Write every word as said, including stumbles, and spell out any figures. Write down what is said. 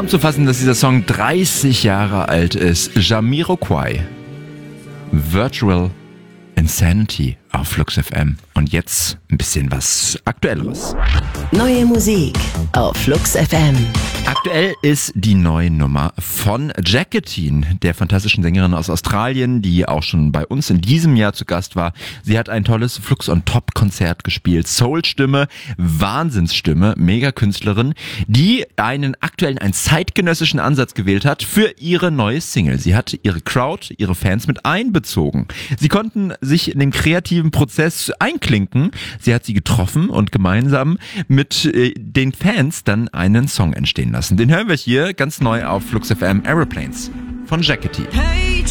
kaum zu fassen, dass dieser Song dreißig Jahre alt ist. Jamiroquai. Virtual Insanity auf Flux F M. Und jetzt ein bisschen was Aktuelleres. Neue Musik auf Flux F M. Aktuell ist die neue Nummer von Jacqueline, der fantastischen Sängerin aus Australien, die auch schon bei uns in diesem Jahr zu Gast war. Sie hat ein tolles Flux on Top Konzert gespielt. Soul-Stimme, Wahnsinnsstimme, Mega-Künstlerin, die einen aktuellen, einen zeitgenössischen Ansatz gewählt hat für ihre neue Single. Sie hat ihre Crowd, ihre Fans mit einbezogen. Sie konnten sich in den kreativen Prozess einklinken. Sie hat sie getroffen und gemeinsam mit äh, den Fans dann einen Song entstehen lassen. Den hören wir hier ganz neu auf Flux F M, Aeroplanes von Jacqueline. Hey